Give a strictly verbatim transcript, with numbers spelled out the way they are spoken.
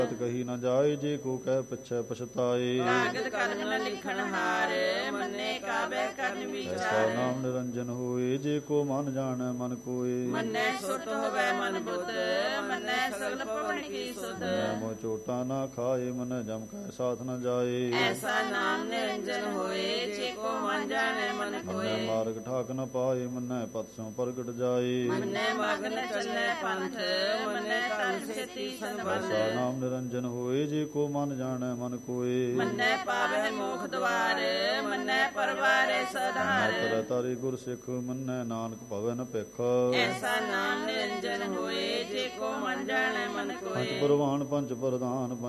ਕਹੀ ਨਾ ਜਾਏ ਜੇ ਕੋ ਕਹਿ ਪਿਛੈ ਪਛਤਾਏ। ਕਾਗਦ ਕਲਮ ਨ ਲਿਖਣ ਹਾਰ ਮੰਨੇ ਕਾਬੈ ਕਰਨ ਐਸਾ ਵਿਚਾਰ। ਨਾਮ ਨਿਰੰਜਨ ਹੋਏ ਜੇ ਕੋ ਮਨ ਜਾਣੈ ਮਨ ਕੋਏ। ਮੰਨੈ ਸੁਰਤ ਹੋਵੈ ਮਨ ਬੁੱਧ ਮੰਨੈ ਸਗਲ ਭਵਨ ਕੀ ਸੁਧ। ਮਨੈ ਮੋਹ ਚੋਟਾ ਨਾ ਖਾਏ ਮਨੈ ਜਮ ਕੈ ਸਾਥ ਨ ਜਾਏ। ਐਸਾ ਨਾਮ ਨਿਰੰਜਨ ਹੋਏ ਜੇ ਕੋ ਮਨ ਜਾਣੈ ਮਨ ਮਨੈ ਕੋਏ। ਮਾਰਗ ਠਾਕ ਨ ਪਾਏ ਮਨੈ ਪਤ ਸਿਉ ਪ੍ਰਗਟ ਜਾਏ। ਮੰਨੈ ਮਗਨ ਚੱਲੈ ਪੰਥ ਮੰਨੈ ਤਨ ਸੇਤੀ ਸੰਬੰਧ। ਐਸਾ ਨਾਮ ਨਿਰੰਜਨ ਹੋਏ ਜੇ ਕੋ ਮਨ ਜਾਣੈ ਮਨ ਕੋਏ। ਮੰਨੈ ਪਾਵੈ ਮੋਖ ਦਵਾਰ ਮੰਨੈ ਪਰਵਾਰੈ ਸਧਾਰ। ਤਰ ਤਾਰੀ ਗੁਰ ਸਿੱਖ ਮੰਨੈ ਨਾਨਕ ਭਵੈ ਨ ਭਿਖ। ਐਸਾ ਨਾਮ ਨਿਰੰਜਨ ਹੋਏ ਜੇ ਕੋ ਮਨ ਜਾਣੈ ਮਨ ਪੰਚ ਕੋਏ। ਪ੍ਰਵਾਨ ਪੰਚ ਪ੍ਰਧਾਨ